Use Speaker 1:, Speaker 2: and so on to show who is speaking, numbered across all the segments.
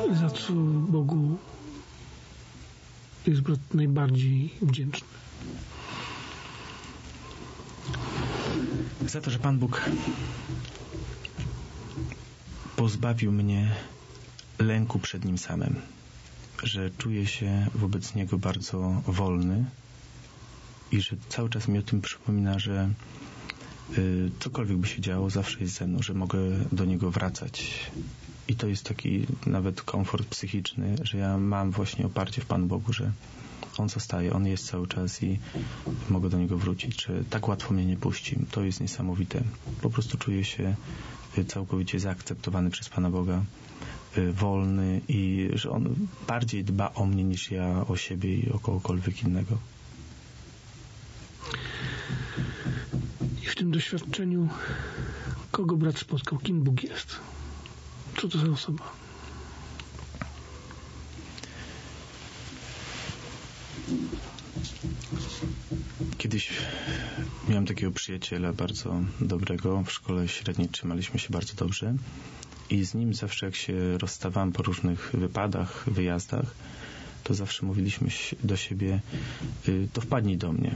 Speaker 1: za co Bogu jest brat najbardziej wdzięczny?
Speaker 2: Za to, że Pan Bóg pozbawił mnie lęku przed Nim samym, że czuję się wobec Niego bardzo wolny i że cały czas mi o tym przypomina, że cokolwiek by się działo, zawsze jest ze mną, że mogę do Niego wracać. I to jest taki nawet komfort psychiczny, że ja mam właśnie oparcie w Panu Bogu, że On zostaje, On jest cały czas i mogę do Niego wrócić, że tak łatwo mnie nie puści. To jest niesamowite. Po prostu czuję się całkowicie zaakceptowany przez Pana Boga, wolny i że On bardziej dba o mnie niż ja o siebie i o kogokolwiek innego.
Speaker 1: I w tym doświadczeniu kogo brat spotkał? Kim Bóg jest? Co to za osoba?
Speaker 2: Kiedyś miałem takiego przyjaciela bardzo dobrego. W szkole średniej trzymaliśmy się bardzo dobrze i z nim zawsze jak się rozstawałem po różnych wypadach, wyjazdach, to zawsze mówiliśmy do siebie: to wpadnij do mnie.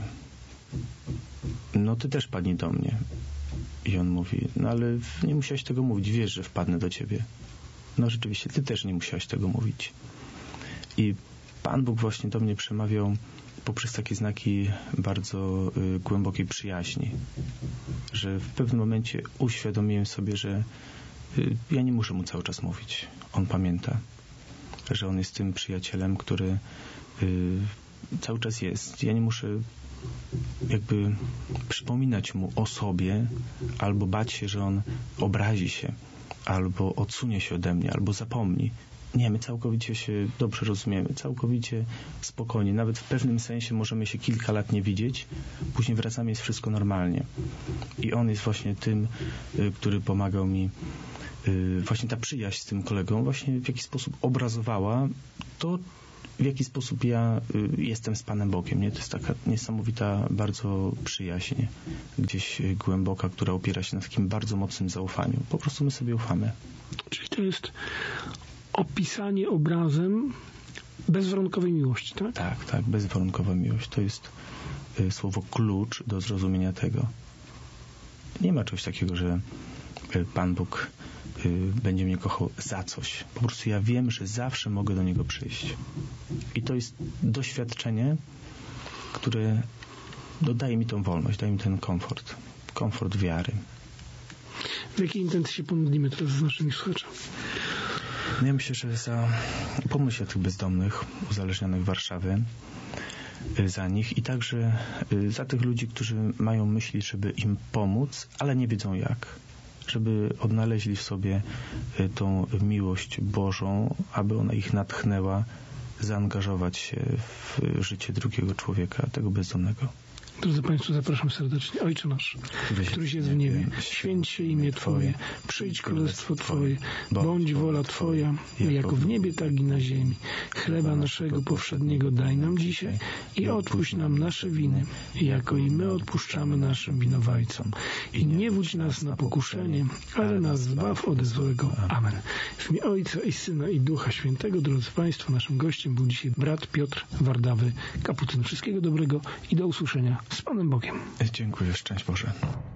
Speaker 2: No ty też wpadnij do mnie. I on mówi: no ale nie musiałeś tego mówić, wiesz, że wpadnę do ciebie. No rzeczywiście, ty też nie musiałeś tego mówić. I Pan Bóg właśnie do mnie przemawiał poprzez takie znaki bardzo głębokiej przyjaźni. Że w pewnym momencie uświadomiłem sobie, że ja nie muszę mu cały czas mówić. On pamięta, że on jest tym przyjacielem, który cały czas jest. Ja nie muszę jakby przypominać mu o sobie, albo bać się, że on obrazi się, albo odsunie się ode mnie, albo zapomni. Nie, my całkowicie się dobrze rozumiemy, całkowicie spokojnie. Nawet w pewnym sensie możemy się kilka lat nie widzieć, później wracamy, jest wszystko normalnie. I on jest właśnie tym, który pomagał mi. Właśnie ta przyjaźń z tym kolegą właśnie w jakiś sposób obrazowała to, w jaki sposób ja jestem z Panem Bogiem. Nie? To jest taka niesamowita bardzo przyjaźń, gdzieś głęboka, która opiera się na takim bardzo mocnym zaufaniu. Po prostu my sobie ufamy.
Speaker 1: Czyli to jest opisanie obrazem bezwarunkowej miłości, tak?
Speaker 2: Tak, tak, bezwarunkowa miłość. To jest słowo klucz do zrozumienia tego. Nie ma czegoś takiego, że Pan Bóg będzie mnie kochał za coś. Po prostu ja wiem, że zawsze mogę do Niego przyjść. I to jest doświadczenie, które daje mi tą wolność, daje mi ten komfort wiary.
Speaker 1: W jakiej intencji się pomodlimy teraz z naszymi słuchaczami?
Speaker 2: No ja myślę, że pomyśl o tych bezdomnych, uzależnionych Warszawy, za nich i także za tych ludzi, którzy mają myśli, żeby im pomóc, ale nie wiedzą jak. Żeby odnaleźli w sobie tą miłość Bożą, aby ona ich natchnęła zaangażować się w życie drugiego człowieka, tego bezdomnego.
Speaker 1: Drodzy Państwo, zapraszam serdecznie. Ojcze nasz, któryś jest w niebie, święć się imię Twoje, przyjdź królestwo Twoje, bądź wola Twoja, jako w niebie, tak i na ziemi. Chleba naszego powszedniego daj nam dzisiaj i odpuść nam nasze winy, jako i my odpuszczamy naszym winowajcom. I nie wódź nas na pokuszenie, ale nas zbaw od złego. Amen. W imię Ojca i Syna i Ducha Świętego, drodzy Państwo, naszym gościem był dzisiaj brat Piotr Wardawy, kapucyn. Wszystkiego dobrego i do usłyszenia z Panem Bogiem.
Speaker 2: Dziękuję, szczęść Boże.